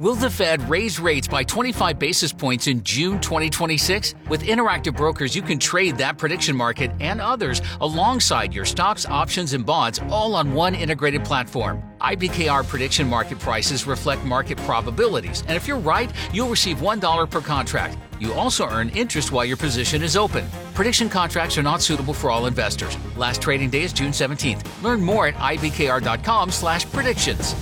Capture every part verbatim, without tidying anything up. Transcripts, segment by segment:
Will the Fed raise rates by twenty-five basis points in June twenty twenty-six? With Interactive Brokers, you can trade that prediction market and others alongside your stocks, options, and bonds all on one integrated platform. I B K R prediction market prices reflect market probabilities, and if you're right, you'll receive one dollar per contract. You also earn interest while your position is open. Prediction contracts are not suitable for all investors. Last trading day is June seventeenth. Learn more at I B K R dot com slash predictions.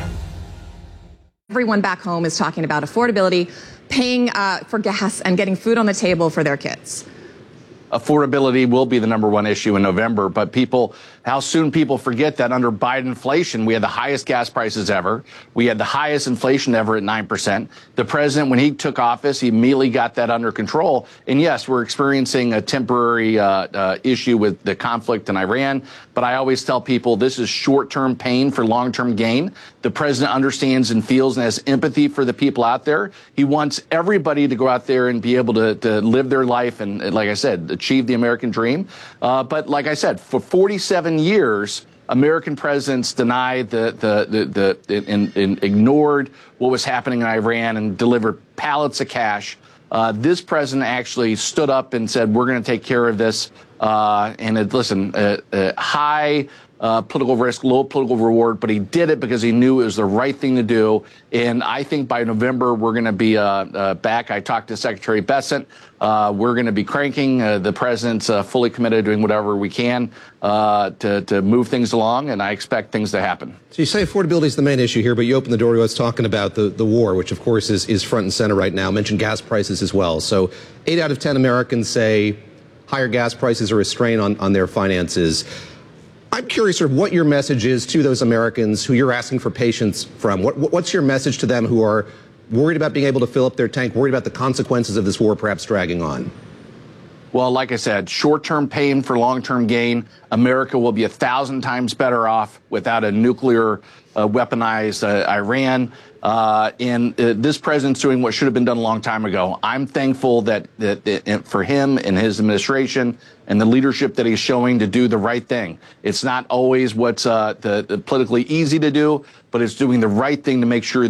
Everyone back home is talking about affordability, paying uh, for gas and getting food on the table for their kids. Affordability will be the number one issue in November, but people, how soon people forget that under Biden inflation, we had the highest gas prices ever. We had the highest inflation ever at nine percent. The president, when he took office, he immediately got that under control. And yes, we're experiencing a temporary uh, uh, issue with the conflict in Iran. But I always tell people this is short-term pain for long-term gain. The president understands and feels and has empathy for the people out there. He wants everybody to go out there and be able to, to live their life and, like I said, achieve the American dream. Uh, but like I said, for forty-seven years, American presidents denied the, the, the, the and, and ignored what was happening in Iran and delivered pallets of cash. Uh, this president actually stood up and said, we're going to take care of this. Uh, and it, listen, uh, uh, high uh, political risk, low political reward, but he did it because he knew it was the right thing to do. And I think by November, we're going to be uh, uh, back. I talked to Secretary Bessent. Uh, we're going to be cranking. Uh, the president's uh, fully committed to doing whatever we can uh, to, to move things along, and I expect things to happen. So you say affordability is the main issue here, but you open the door to us talking about the, the war, which, of course, is, is front and center right now. Mentioned gas prices as well. So eight out of ten Americans say higher gas prices are a strain on, on their finances. I'm curious sort of what your message is to those Americans who you're asking for patience from. What, what's your message to them who are worried about being able to fill up their tank, worried about the consequences of this war perhaps dragging on? Well, like I said, short-term pain for long-term gain. America will be a thousand times better off without a nuclear uh, weaponized uh, Iran. Uh, and uh, this president's doing what should have been done a long time ago. I'm thankful that, that, that for him and his administration and the leadership that he's showing to do the right thing. It's not always what's uh, the, the politically easy to do, but it's doing the right thing to make sure